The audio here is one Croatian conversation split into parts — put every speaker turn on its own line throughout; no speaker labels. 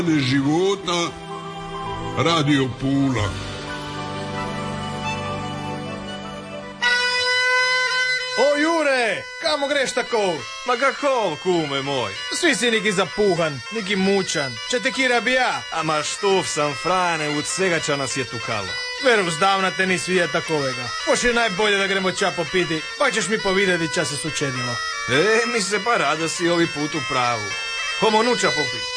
života Radio Pula.
O Jure, kamo greš tako?
Ma kako, kume moj?
Svi si neki zapuhan, neki mučan. Če te kira bi ja?
Ama štuf sam, Frane, od svega ča nas je tukalo.
Veru, zdavna te nis vidjet takovega. Poš je najbolje da gremo ča popiti, pa ćeš mi povidjeti ča se sučedilo.
Mi se pa rada si ovi put u pravu. Homo nuča popiti.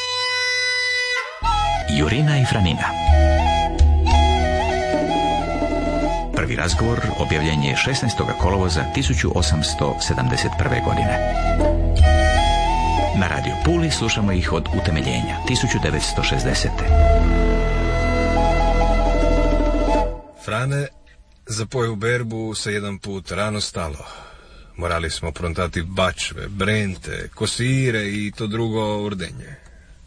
Jurina i Franina. Prvi razgovor objavljen je 16. kolovoza 1871. godine. Na Radio Puli slušamo ih od utemeljenja 1960.
Frane, za poju berbu se jedan put rano stalo. Morali smo prontati bačve, brente, kosire i to drugo urdenje.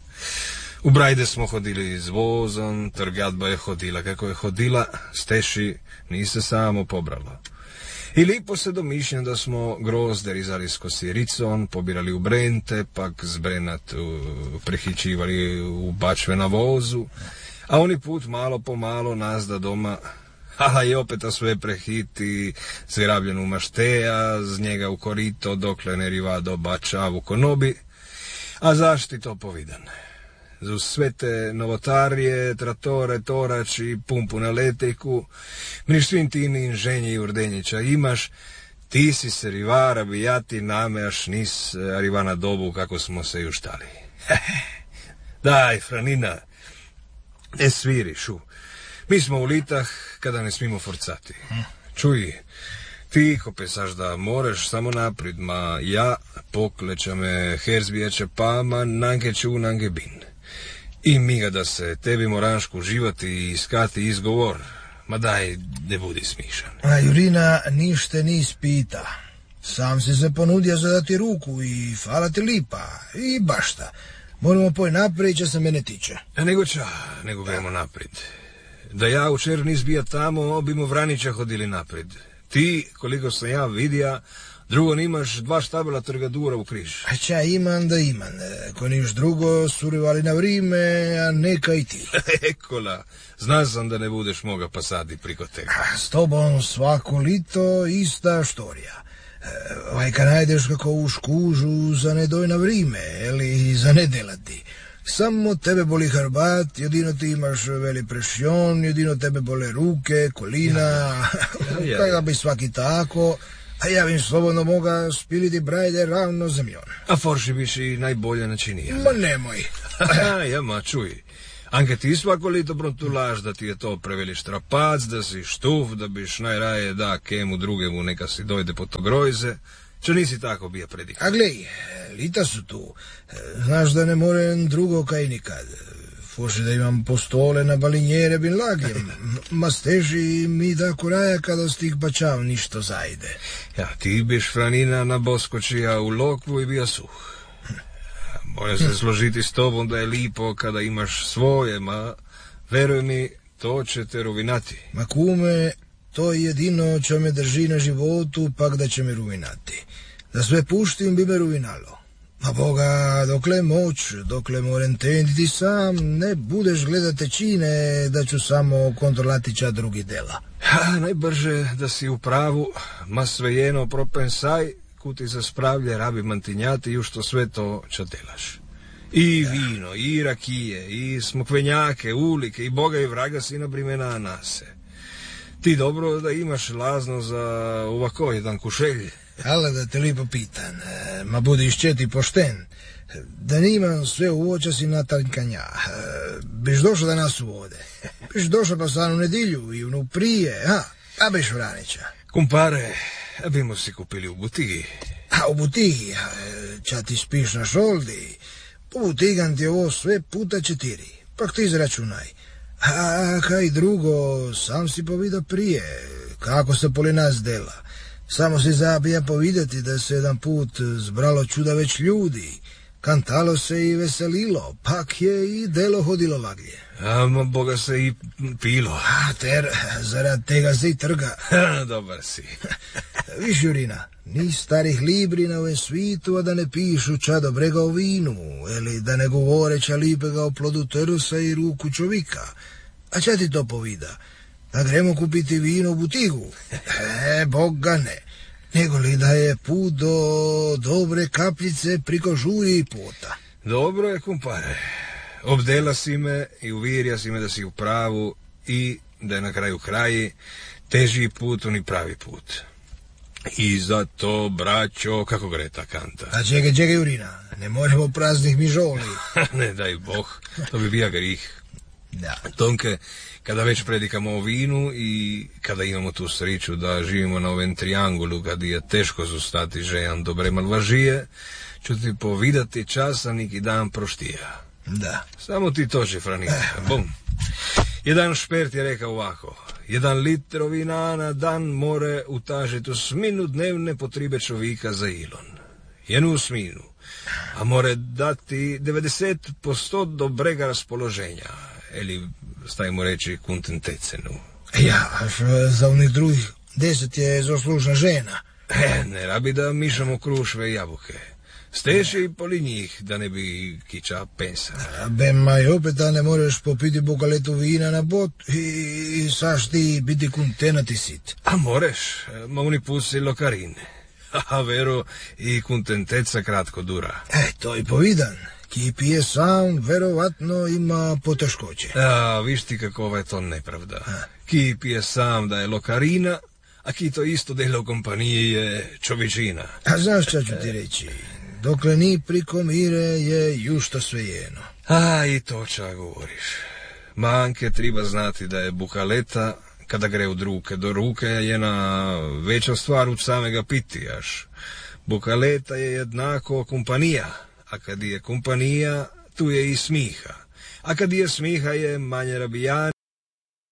U Brajde smo hodili s vozom, trgadba je hodila kako je hodila, steši ni se samo pobralo. I lipo se domišljam da smo grozde rizali s kosiricom, pobirali u brente, pak zbrenat prehičivali u bačve na vozu, a oni put malo po malo nazda doma, a i opet sve prehiti, zgrabljenu mašteja, z njega u korito, dokle ne riva do bačavu konobi, a zašti to povidan. Uz sve te novotarije, tratore, torač i pumpu na leteku, mniš svim ti inženji i urdenjića imaš, ti si se rivara bi ja ti namejaš nis rivana dobu kako smo se juštali. Daj, Franina, ne svirišu. Mi smo u litah kada ne smimo forcati. Čuj, ti kopesaš da moreš samo naprijed, ma ja pokleća me herzbijače pama, nanke ču, nanke bin. I miga da se tebi morašku živati i iskati izgovor, ma daj, ne budi smišan.
A Jurina nište nis pita. Sam si se ponudio za dati ruku i hvala ti lipa i bašta. Moramo poj naprijed, će se mene tiče.
Nego gremo naprijed. Da ja učer nis bija tamo, bimo Vranića hodili naprijed. Ti, koliko sam ja vidija, drugo nimaš 2 štabela trgadura u križ.
A ča imam da imam. Ko niš drugo, surivali na vrime, a neka i ti.
Ekola, zna sam da ne budeš moga pasadi priko tega.
S tobom svako lito ista štorija. Vajka najdeš kako u škužu za ne doj na vrime, ili za ne delati. Samo tebe boli hrbat, jedino ti imaš veli prešjon, jedino tebe bole ruke, kolina, kada bi svaki tako, a ja bim slobodno moga spiliti Brajde ravno zemljon.
A forši biš i najbolje načinija.
Ma nemoj.
Ja, ma čuj, anke ti svako lito brontulaš da ti je to preveli štrapac, da si štuf, da biš najraje da kemu drugemu neka si dojde po to grojze. Čo nisi tako bija predikao?
A glej, lita su tu. Znaš da ne morem drugo kaj nikad. Foši da imam postole na balinjere bin lagim. Ma steži mi da koraja kada stih bačav ništo zajde.
Ja, ti biš Franina na boskočija u lokvu i bija suh. Moja se složiti s tobom da je lipo kada imaš svoje, ma veruj mi, to će te ruvinati.
Ma kume, to je jedino čo me drži na životu, pak da će me ruvinati. Da sve puštim bi me ruvinalo. Ma Boga, dokle moć, dokle morem tenditi sam, ne budeš gledati čine, da ću samo kontrolati ča drugi dela.
Najbrže da si u pravu, ma svejeno propensaj, kuti za spravlje rabi mantinjati ju što sve to ča delaš. I vino, i rakije, i smokvenjake, ulike, i Boga i vraga si na brimena anase. Ti dobro da imaš lazno za ovako jedan kušelj.
Ale da te lipo pitan, ma budiš četi pošten, da nimam sve u oča si natankanja, biš došao da nas uvode, biš došao pa sad u nedilju i unu prije, a biš Vranića.
Kumpare, bimo si kupili u butigi.
A u butigi, ča ti spiš na šoldi, po butigan ti ovo sve puta 4, pak ti izračunaj. A kaj drugo, sam si povida prije, kako se poli nas dela. Samo si zabija povidjeti da se jedan put zbralo čuda već ljudi, Kantalo se i veselilo, pak je i delo hodilo laglje.
A Boga se i pilo.
A ter, zarad tega se i trga.
Dobar si.
Viš, Jurina, ni starih libri na ovom svitu, a da ne pišu ča dobrega o vinu, ili da ne govore ča lipega o plodu trsa i ruku čovika. A ča ti to povida? Da gremo kupiti vino u butigu? Boga ne. Nego li da je put do dobre kapljice priko žulje i pota.
Dobro je, kumpare. Obdela si me i uvirja si me da si u pravu i da je na kraju kraji teži put, oni pravi put. I zato, braćo, kako gre ta kanta?
A čekaj, Jurina, ne možemo praznih mižoli.
Ne daj Bog, to bi bija grih.
Da.
Tonke, kada već predikamo o vinu i kada imamo tu sriću da živimo na ovom triangulu, kad je teško zostati žejan dobre malvažije, ću ti povidati časa neki dan proštija.
Da.
Samo ti to šifranite. Bum. Jedan špert je rekao ovako: 1 litr vina na dan more utažiti u sminu dnevne potribe čovika za ilon. Jednu sminu. A more dati 90% dobrega raspoloženja. Ili, stajmo reći, kontentecenu.
Ja, až za onih drugih 10 je zaslužna žena.
Ne rabi da mišamo krušve i jabuke. Steši i poli njih, da ne bi kiča pensa.
Bema i opet da ne možeš popiti bokaletu vina na bot i saš ti biti kontenat i sit.
A moreš, ma oni pusi lokarine. A vero, i kontenteca kratko dura.
To je povidan. Ki pije sam, verovatno ima poteškoće.
A, viš ti kako je to nepravda. Ki pije sam da je lokarina, a ki to isto delo kompanije je čovičina.
A znaš šta ću ti reći? Dokle ni priko mire je jušta svejedno.
A, i to ča govoriš. Manke treba znati da je bukaleta, kada gre od ruke do ruke, jedna veća stvar od samega pitijaš. Bukaleta je jednako kompanija, a kad je kompanija, tu je i smiha. A kad je smiha je manje rabijan.